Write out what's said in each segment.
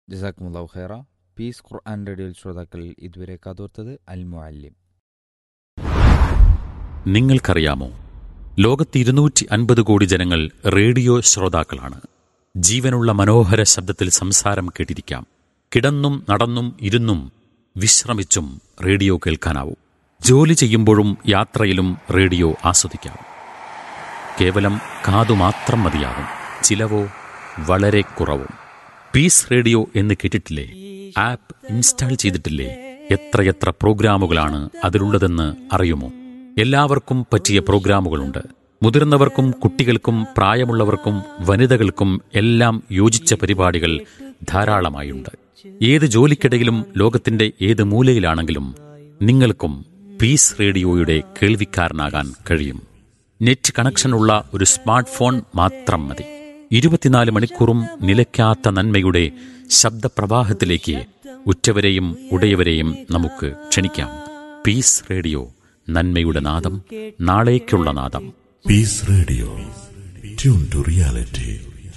ജസാക്കുമുല്ലാഹു ഖൈറ. പീസ് ഖുർആൻ റേഡിയോയിൽ ശ്രോതാക്കൾ ഇതുവരെ കാതോർത്തത് അൽ മുഅല്ലിം. നിങ്ങൾക്കറിയാമോ, ലോകത്ത് 250 കോടി ജനങ്ങൾ റേഡിയോ ശ്രോതാക്കളാണ്. ജീവനുള്ള മനോഹര ശബ്ദത്തിൽ സംസാരം കേട്ടിരിക്കാം. കിടന്നും നടന്നും ഇരുന്നും വിശ്രമിച്ചും റേഡിയോ കേൾക്കാനാവും. ജോലി ചെയ്യുമ്പോഴും യാത്രയിലും റേഡിയോ ആസ്വദിക്കാം. കേവലം കാതുമാത്രം മതിയാകും. ചിലവോ വളരെ കുറവും. പീസ് റേഡിയോ എന്ന് കേട്ടിട്ടില്ലേ? ആപ്പ് ഇൻസ്റ്റാൾ ചെയ്തിട്ടില്ലേ? എത്രയെത്ര പ്രോഗ്രാമുകളാണ് അതിലുള്ളതെന്ന് അറിയുമോ? എല്ലാവർക്കും പറ്റിയ പ്രോഗ്രാമുകളുണ്ട്. മുതിർന്നവർക്കും കുട്ടികൾക്കും പ്രായമുള്ളവർക്കും വനിതകൾക്കും എല്ലാം യോജിച്ച പരിപാടികൾ ധാരാളമായുണ്ട്. ഏത് ജോലിക്കിടയിലും ലോകത്തിന്റെ ഏത് മൂലയിലാണെങ്കിലും നിങ്ങൾക്കും പീസ് റേഡിയോയുടെ കേൾവിക്കാരനാകാൻ കഴിയും. നെറ്റ് കണക്ഷനുള്ള ഒരു സ്മാർട്ട് ഫോൺ മാത്രം മതി. 24 മണിക്കൂറും നിലയ്ക്കാത്ത നന്മയുടെ ശബ്ദപ്രവാഹത്തിലേക്ക് ഉറ്റവരെയും ഉടയവരെയും നമുക്ക് ക്ഷണിക്കാം. പീസ് റേഡിയോ, നന്മയുടെ നാദം, നാളേക്കുള്ള നാദം. Piece radio, tune to reality.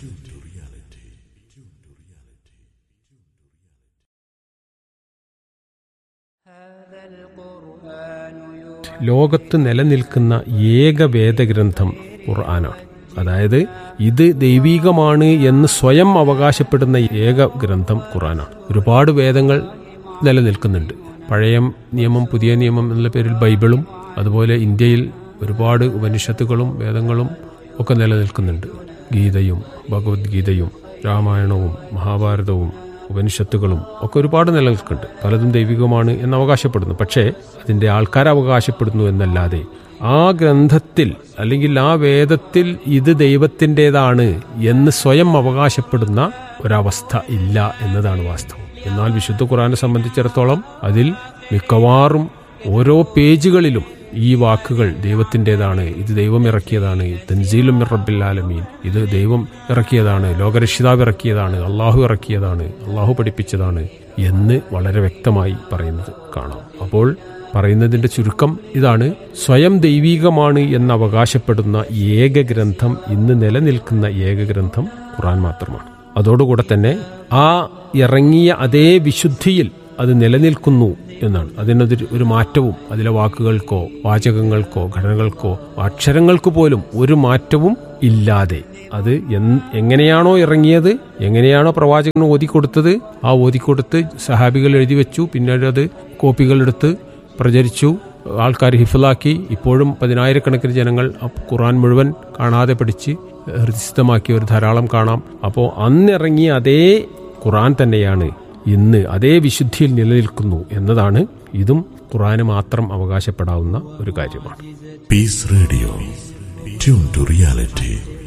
ലോകത്ത് നിലനിൽക്കുന്ന ഏക വേദഗ്രന്ഥം ഖുർആനാണ്. അതായത് ഇത് ദൈവീകമാണ് എന്ന് സ്വയം അവകാശപ്പെടുന്ന ഏക ഗ്രന്ഥം ഖുർആനാണ്. ഒരുപാട് വേദങ്ങൾ നിലനിൽക്കുന്നുണ്ട്. പഴയ നിയമം, പുതിയ നിയമം എന്നുള്ള പേരിൽ ബൈബിളും, അതുപോലെ ഇന്ത്യയിൽ ഒരുപാട് ഉപനിഷത്തുകളും വേദങ്ങളും ഒക്കെ നിലനിൽക്കുന്നുണ്ട്. ഗീതയും ഭഗവത്ഗീതയും രാമായണവും മഹാഭാരതവും ഉപനിഷത്തുകളും ഒക്കെ ഒരുപാട് നിലനിൽക്കുന്നുണ്ട്. പലതും ദൈവികമാണ് എന്ന് അവകാശപ്പെടുന്നു. പക്ഷേ അതിൻ്റെ ആൾക്കാർ അവകാശപ്പെടുന്നു എന്നല്ലാതെ ആ ഗ്രന്ഥത്തിൽ അല്ലെങ്കിൽ ആ വേദത്തിൽ ഇത് ദൈവത്തിൻ്റെതാണ് എന്ന് സ്വയം അവകാശപ്പെടുന്ന ഒരവസ്ഥ ഇല്ല എന്നതാണ് വാസ്തവം. എന്നാൽ വിശുദ്ധ ഖുർആനെ സംബന്ധിച്ചിടത്തോളം അതിൽ മിക്കവാറും ഓരോ പേജുകളിലും ഈ വാക്കുകൾ ദൈവത്തിൻ്റെതാണ്, ഇത് ദൈവം ഇറക്കിയതാണ്, തൻസീലും മിർ റബ്ബിൽ ആലമീൻ, ഇത് ദൈവം ഇറക്കിയതാണ്, ലോകരക്ഷിതാവ് ഇറക്കിയതാണ്, അള്ളാഹു ഇറക്കിയതാണ്, അള്ളാഹു പഠിപ്പിച്ചതാണ് എന്ന് വളരെ വ്യക്തമായി പറയുന്നത് കാണാം. അപ്പോൾ പറയുന്നതിൻ്റെ ചുരുക്കം ഇതാണ്: സ്വയം ദൈവീകമാണ് എന്ന് അവകാശപ്പെടുന്ന ഏക ഗ്രന്ഥം, ഇന്ന് നിലനിൽക്കുന്ന ഏക ഗ്രന്ഥം ഖുർആൻ മാത്രമാണ്. അതോടുകൂടെ തന്നെ ആ ഇറങ്ങിയ അതേ വിശുദ്ധിയിൽ അത് നിലനിൽക്കുന്നു എന്നാണ്. അതിനൊരു മാറ്റവും അതിലെ വാക്കുകൾക്കോ വാചകങ്ങൾക്കോ ഘടനകൾക്കോ അക്ഷരങ്ങൾക്ക് പോലും ഒരു മാറ്റവും ഇല്ലാതെ അത് എങ്ങനെയാണോ ഇറങ്ങിയത്, എങ്ങനെയാണോ പ്രവാചകൻ ഓതിക്കൊടുത്തത്, ആ ഓതിക്കൊടുത്ത് സഹാബികൾ എഴുതി വെച്ചു, പിന്നീട് അത് കോപ്പികളെടുത്ത് പ്രചരിച്ചു, ആൾക്കാർ ഹിഫ്ലാക്കി. ഇപ്പോഴും 10,000-കണക്കിന് ജനങ്ങൾ ഖുർആൻ മുഴുവൻ കാണാതെ പഠിച്ച് ഹൃദയസ്ഥമാക്കിയവർ ധാരാളം കാണാം. അപ്പോൾ അന്നിറങ്ങിയ അതേ ഖുർആൻ തന്നെയാണ് ഇന്ന് അതേ വിശുദ്ധിയിൽ നിലനിൽക്കുന്നു എന്നതാണ്. ഇതും ഖുർആന് മാത്രം അവകാശപ്പെടാവുന്ന ഒരു കാര്യമാണ്. Piece radio, tune to reality.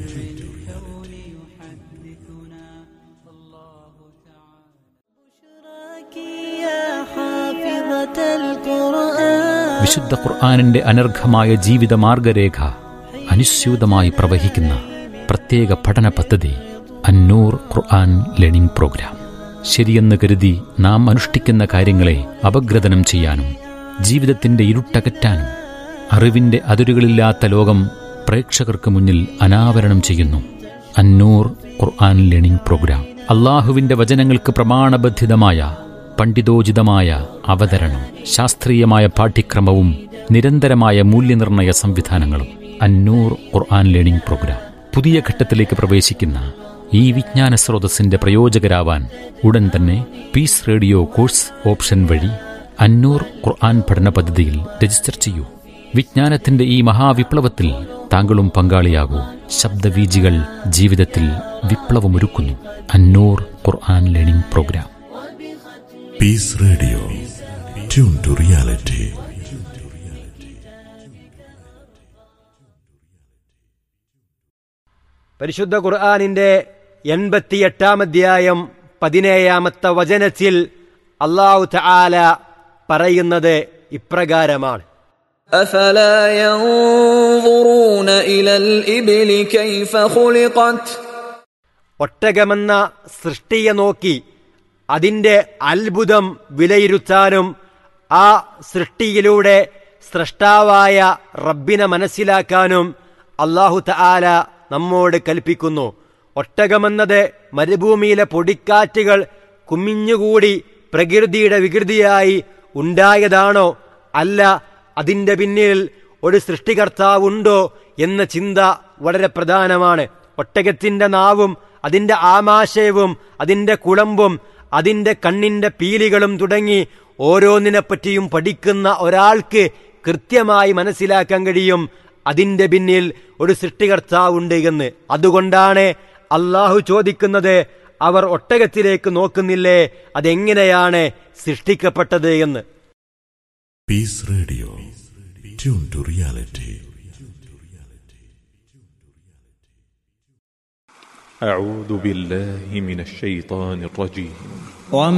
വിശുദ്ധ ഖുർആനിന്റെ അനർഘമായ ജീവിത മാർഗരേഖ അനുസ്യൂതമായി പ്രവഹിക്കുന്ന പ്രത്യേക പഠന പദ്ധതി അന്നൂർ ഖുർആൻ ലേണിംഗ് പ്രോഗ്രാം. ശരിയെന്ന് കരുതി നാം അനുഷ്ഠിക്കുന്ന കാര്യങ്ങളെ അപഗ്രഥനം ചെയ്യാനും ജീവിതത്തിന്റെ ഇരുട്ടകറ്റാനും അറിവിന്റെ അതിരുകളില്ലാത്ത ലോകം പ്രേക്ഷകർക്ക് മുന്നിൽ അനാവരണം ചെയ്യുന്നു അന്നൂർ ഖുർആൻ ലേണിംഗ് പ്രോഗ്രാം. അള്ളാഹുവിന്റെ വചനങ്ങൾക്ക് പ്രമാണബദ്ധിതമായ പണ്ഡിതോചിതമായ അവതരണം, ശാസ്ത്രീയമായ പാഠ്യക്രമവും നിരന്തരമായ മൂല്യനിർണ്ണയ സംവിധാനങ്ങളും. അന്നൂർ ഖുർആൻ ലേണിംഗ് പ്രോഗ്രാം പുതിയ ഘട്ടത്തിലേക്ക് പ്രവേശിക്കുന്ന ഈ വിജ്ഞാന സ്രോതസ്സിന്റെ പ്രയോജകരാവാൻ ഉടൻ തന്നെ പീസ് റേഡിയോ കോഴ്സ് ഓപ്ഷൻ വഴി അന്നൂർ ഖുർആൻ പഠന പദ്ധതിയിൽ രജിസ്റ്റർ ചെയ്യൂ. വിജ്ഞാനത്തിന്റെ ഈ മഹാവിപ്ലവത്തിൽ താങ്കളും പങ്കാളിയാകൂ. ശബ്ദവീജികൾ ജീവിതത്തിൽ വിപ്ലവമൊരുക്കുന്നു. അന്നൂർ ഖുർആൻ learning programme. Piece radio, tune to reality. പരിശുദ്ധ ഖുർആനിന്റെ 88-ാം അധ്യായം 17-ാമത്തെ വചനത്തിൽ അല്ലാഹു തആല പറയുന്നത് ഇപ്രകാരമാണ്: أفلا ينظرون إلى الإبل كيف خلقت. ഒട്ടകമെന്ന സൃഷ്ടിയെ നോക്കി അതിൻ്റെ അത്ഭുതം വിലയിരുത്താനും ആ സൃഷ്ടിയിലൂടെ സ്രഷ്ടാവായ റബ്ബിനെ മനസ്സിലാക്കാനും അല്ലാഹു തആല നമ്മോട് കൽപ്പിക്കുന്നു. ഒട്ടകമെന്നത് മരുഭൂമിയിലെ പൊടിക്കാറ്റുകൾ കുമിഞ്ഞുകൂടി പ്രകൃതിയുടെ വികൃതിയായി ഉണ്ടായതാണോ, അല്ല അതിൻ്റെ പിന്നിൽ ഒരു സൃഷ്ടികർത്താവുണ്ടോ എന്ന ചിന്ത വളരെ പ്രധാനമാണ്. ഒട്ടകത്തിൻ്റെ നാവും അതിൻ്റെ ആമാശയവും അതിൻ്റെ കുളമ്പും അതിൻ്റെ കണ്ണിൻ്റെ പീലികളും തുടങ്ങി ഓരോന്നിനെപ്പറ്റിയും പഠിക്കുന്ന ഒരാൾക്ക് കൃത്യമായി മനസ്സിലാക്കാൻ കഴിയും അതിൻ്റെ പിന്നിൽ ഒരു സൃഷ്ടികർത്താവുണ്ട് എന്ന്. അതുകൊണ്ടാണ് അള്ളാഹു ചോദിക്കുന്നത്, അവർ ഒട്ടകത്തിലേക്ക് നോക്കുന്നില്ലേ, അതെങ്ങനെയാണ് സൃഷ്ടിക്കപ്പെട്ടത് എന്ന്. Piece radio, tune to reality. أعوذ بالله من الشيطان الرجيم.